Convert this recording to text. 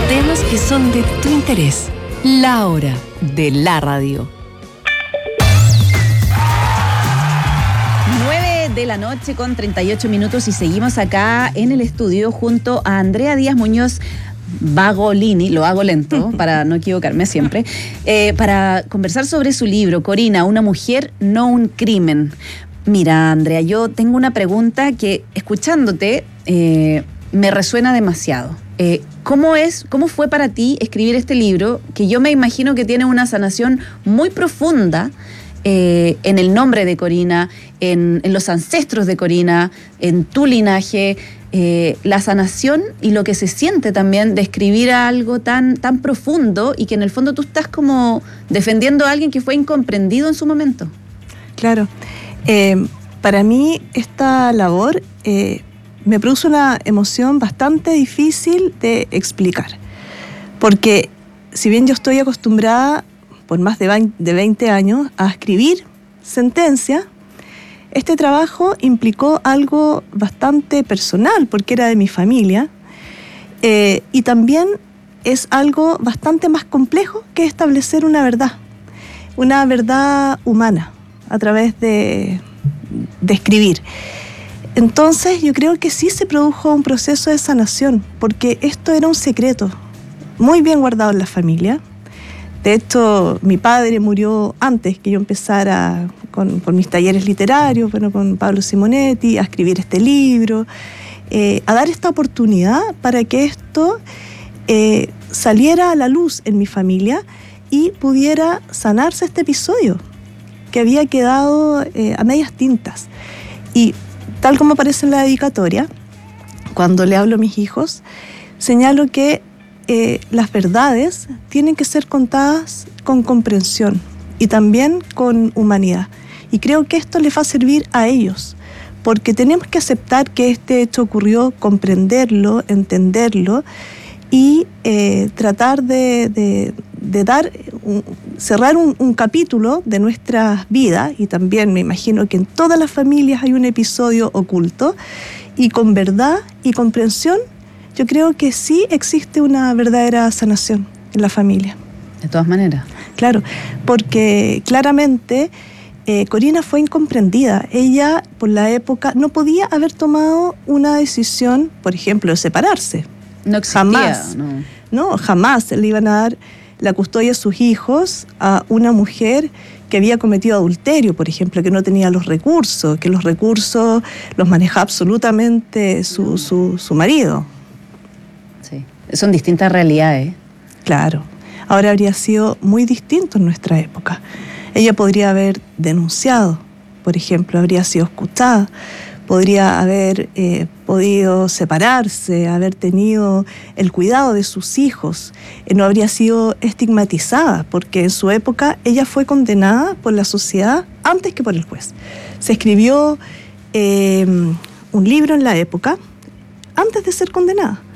Temas que son de tu interés. La hora de la radio. 9:38 y seguimos acá en el estudio junto a Andrea Díaz Muñoz Bagolini, lo hago lento para no equivocarme siempre, para conversar sobre su libro, Corina, una mujer, no un crimen. Mira, Andrea, yo tengo una pregunta que, escuchándote, me resuena demasiado. ¿Cómo fue para ti escribir este libro, que yo me imagino que tiene una sanación muy profunda en el nombre de Corina, en los ancestros de Corina, en tu linaje, la sanación y lo que se siente también de escribir algo tan profundo y que en el fondo tú estás como defendiendo a alguien que fue incomprendido en su momento? Claro. Para mí esta labor me produce una emoción bastante difícil de explicar, porque si bien yo estoy acostumbrada por más de 20 años a escribir sentencias, este trabajo implicó algo bastante personal, porque era de mi familia, y también es algo bastante más complejo que establecer una verdad humana a través de escribir. Entonces yo creo que sí se produjo un proceso de sanación, porque esto era un secreto muy bien guardado en la familia. De hecho, mi padre murió antes que yo empezara con mis talleres literarios, con Pablo Simonetti, a escribir este libro, a dar esta oportunidad para que esto saliera a la luz en mi familia y pudiera sanarse este episodio que había quedado a medias tintas. Y tal como aparece en la dedicatoria, cuando le hablo a mis hijos, señalo que las verdades tienen que ser contadas con comprensión y también con humanidad. Y creo que esto les va a servir a ellos, porque tenemos que aceptar que este hecho ocurrió, comprenderlo, entenderlo y tratar de cerrar un capítulo de nuestras vidas. Y también me imagino que en todas las familias hay un episodio oculto, y con verdad y comprensión yo creo que sí existe una verdadera sanación en la familia. De todas maneras. Claro, porque claramente Corina fue incomprendida. Ella, por la época, no podía haber tomado una decisión, por ejemplo, de separarse. No existía. Jamás. No, jamás le iban a dar la custodia de sus hijos a una mujer que había cometido adulterio, por ejemplo, que no tenía los recursos, que los recursos los manejaba absolutamente su marido. Sí, son distintas realidades. Claro. Ahora habría sido muy distinto en nuestra época. Ella podría haber denunciado, por ejemplo, habría sido escuchada, podría haber podido separarse, haber tenido el cuidado de sus hijos, no habría sido estigmatizada, porque en su época ella fue condenada por la sociedad antes que por el juez. Se escribió un libro en la época antes de ser condenada.